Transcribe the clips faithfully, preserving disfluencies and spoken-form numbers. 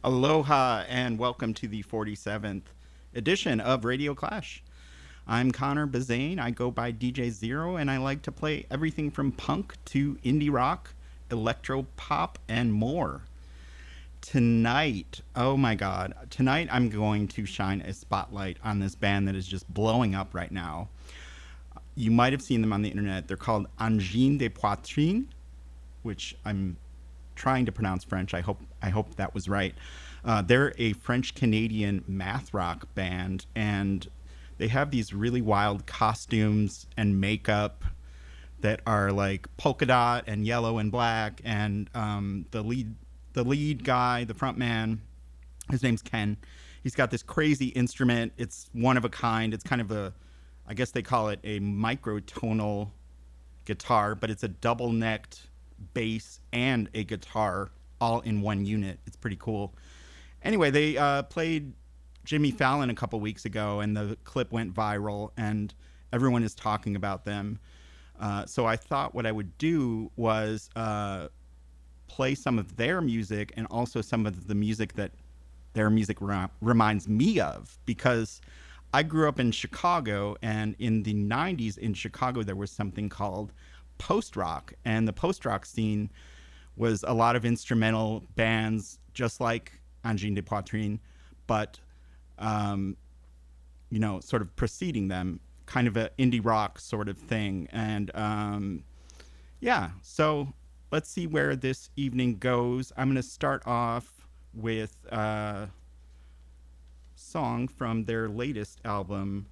Aloha and welcome to the forty-seventh edition of Radio Clash. I'm Connor Bazane. I go by D J Zero and I like to play everything from punk to indie rock, electro pop, and more. Tonight, oh my god, tonight I'm going to shine a spotlight on this band that is just blowing up right now. You might have seen them on the internet. They're called Angine de Poitrine, which I'm trying to pronounce French. I hope I hope that was right. Uh, they're a French-Canadian math rock band, and they have these really wild costumes and makeup that are like polka dot and yellow and black. And um, the lead the lead guy, the front man, his name's Ken. He's got this crazy instrument. It's one of a kind. It's kind of a, I guess they call it a microtonal guitar, but it's a double-necked bass and a guitar all in one unit. It's pretty cool. Anyway, they uh, played Jimmy Fallon a couple weeks ago, and the clip went viral, and everyone is talking about them. Uh, so I thought what I would do was uh, play some of their music and also some of the music that their music re- reminds me of, because I grew up in Chicago, and in the nineties in Chicago there was something called post-rock, and the post-rock scene was a lot of instrumental bands just like Angine de Poitrine, but um, you know, sort of preceding them, kind of an indie rock sort of thing. And um, yeah, so let's see where this evening goes. I'm going to start off with a song from their latest album,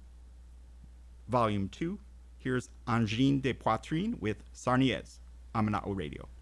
Volume two. Here's Angine de Poitrine with Sarniez, Amana'o Radio.